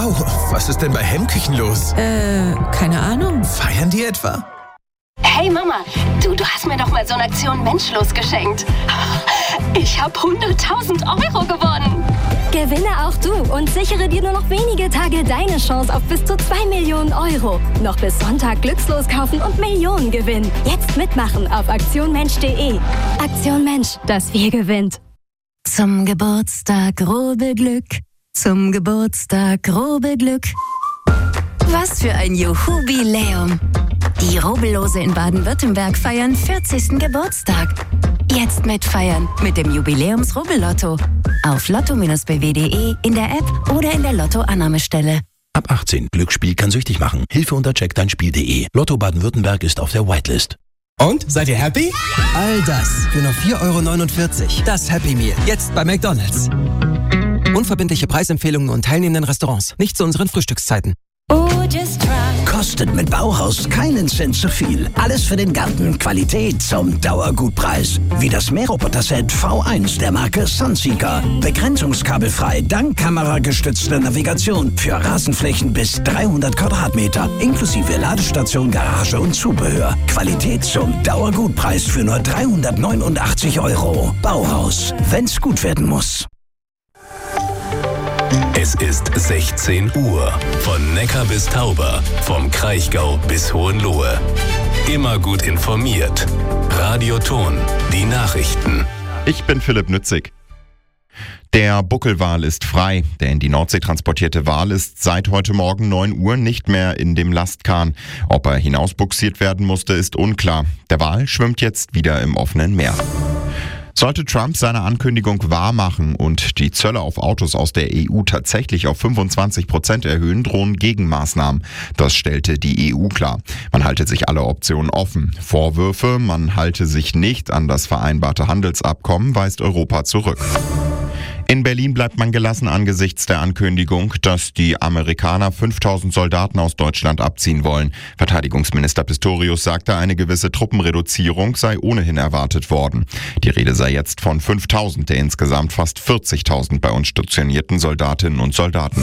Wow, was ist denn bei Hemmküchen los? Keine Ahnung. Feiern die etwa? Hey Mama, du hast mir doch mal so eine Aktion Menschlos geschenkt. Ich habe 100.000 Euro gewonnen. Gewinne auch du und sichere dir nur noch wenige Tage deine Chance auf bis zu 2 Millionen Euro. Noch bis Sonntag glückslos kaufen und Millionen gewinnen. Jetzt mitmachen auf aktionmensch.de. Aktion Mensch, das Wir gewinnt. Zum Geburtstag Rubbelglück, zum Geburtstag Rubbelglück. Was für ein Jubiläum! Die Rubbellose in Baden-Württemberg feiern 40. Geburtstag. Jetzt mitfeiern mit dem Jubiläums-Rubbellotto. Auf lotto-bw.de, in der App oder in der Lotto-Annahmestelle. Ab 18. Glücksspiel kann süchtig machen. Hilfe unter checkdeinspiel.de. Lotto Baden-Württemberg ist auf der Whitelist. Und? Seid ihr happy? All das für nur 4,49 €. Das Happy Meal. Jetzt bei McDonald's. Unverbindliche Preisempfehlungen und teilnehmenden Restaurants. Nicht zu unseren Frühstückszeiten. Kostet mit Bauhaus keinen Cent zu viel. Alles für den Garten. Qualität zum Dauergutpreis. Wie das Mähroboter-Set V1 der Marke Sunseeker. Begrenzungskabelfrei, dank kameragestützter Navigation. Für Rasenflächen bis 300 Quadratmeter. Inklusive Ladestation, Garage und Zubehör. Qualität zum Dauergutpreis für nur 389 €. Bauhaus. Wenn's gut werden muss. Es ist 16 Uhr. Von Neckar bis Tauber, vom Kraichgau bis Hohenlohe. Immer gut informiert. Radio Ton, die Nachrichten. Ich bin Philipp Nützig. Der Buckelwal ist frei. Der in die Nordsee transportierte Wal ist seit heute Morgen 9 Uhr nicht mehr in dem Lastkahn. Ob er hinausbuxiert werden musste, ist unklar. Der Wal schwimmt jetzt wieder im offenen Meer. Sollte Trump seine Ankündigung wahrmachen und die Zölle auf Autos aus der EU tatsächlich auf 25% erhöhen, drohen Gegenmaßnahmen. Das stellte die EU klar. Man halte sich alle Optionen offen. Vorwürfe, man halte sich nicht an das vereinbarte Handelsabkommen, weist Europa zurück. In Berlin bleibt man gelassen angesichts der Ankündigung, dass die Amerikaner 5.000 Soldaten aus Deutschland abziehen wollen. Verteidigungsminister Pistorius sagte, eine gewisse Truppenreduzierung sei ohnehin erwartet worden. Die Rede sei jetzt von 5.000 der insgesamt fast 40.000 bei uns stationierten Soldatinnen und Soldaten.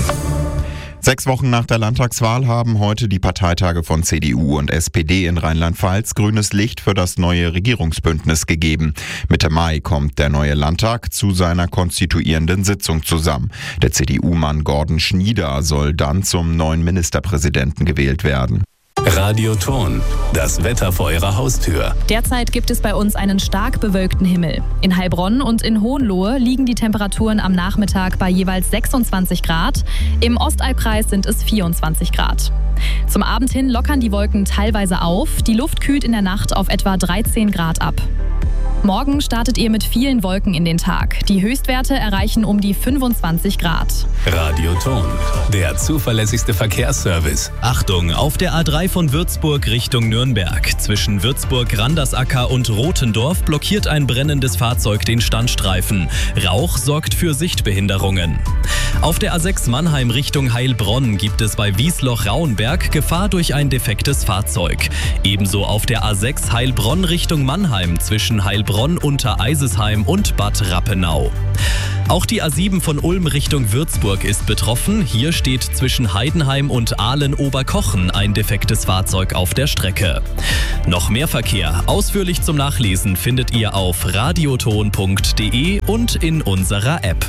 6 Wochen nach der Landtagswahl haben heute die Parteitage von CDU und SPD in Rheinland-Pfalz grünes Licht für das neue Regierungsbündnis gegeben. Mitte Mai kommt der neue Landtag zu seiner konstituierenden Sitzung zusammen. Der CDU-Mann Gordon Schnieder soll dann zum neuen Ministerpräsidenten gewählt werden. Radio Ton, das Wetter vor Ihrer Haustür. Derzeit gibt es bei uns einen stark bewölkten Himmel. In Heilbronn und in Hohenlohe liegen die Temperaturen am Nachmittag bei jeweils 26 Grad. Im Ostalbkreis sind es 24 Grad. Zum Abend hin lockern die Wolken teilweise auf. Die Luft kühlt in der Nacht auf etwa 13 Grad ab. Morgen startet ihr mit vielen Wolken in den Tag. Die Höchstwerte erreichen um die 25 Grad. Radio Ton, der zuverlässigste Verkehrsservice. Achtung, auf der A3 von Würzburg Richtung Nürnberg. Zwischen Würzburg-Randersacker und Rothendorf blockiert ein brennendes Fahrzeug den Standstreifen. Rauch sorgt für Sichtbehinderungen. Auf der A6 Mannheim Richtung Heilbronn gibt es bei Wiesloch-Rauenberg Gefahr durch ein defektes Fahrzeug. Ebenso auf der A6 Heilbronn Richtung Mannheim zwischen Heilbronn unter Eisesheim und Bad Rappenau. Auch die A7 von Ulm Richtung Würzburg ist betroffen. Hier steht zwischen Heidenheim und Aalen-Oberkochen ein defektes Fahrzeug auf der Strecke. Noch mehr Verkehr, ausführlich zum Nachlesen, findet ihr auf radioton.de und in unserer App.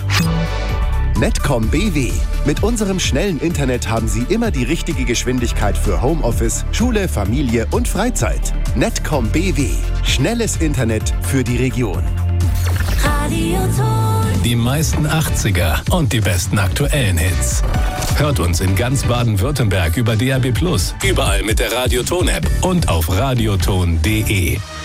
Netcom BW. Mit unserem schnellen Internet haben Sie immer die richtige Geschwindigkeit für Homeoffice, Schule, Familie und Freizeit. Netcom BW. Schnelles Internet für die Region. Die meisten 80er und die besten aktuellen Hits. Hört uns in ganz Baden-Württemberg über DAB+, überall mit der Radio Ton App und auf radioton.de.